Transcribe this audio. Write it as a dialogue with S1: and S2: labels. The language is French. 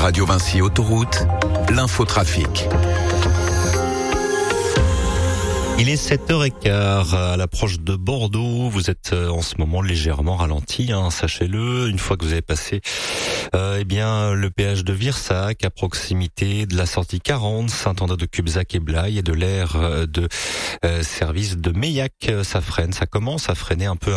S1: Radio Vinci Autoroute, l'infotrafic.
S2: Il est 7h15 à l'approche de Bordeaux. Vous êtes en ce moment légèrement ralenti, sachez-le. Une fois que vous avez passé le péage de Virsac à proximité de la sortie 40, Saint-André de Cubzac et Blaye et de l'aire de service de Meillac, ça freine, ça commence à freiner un peu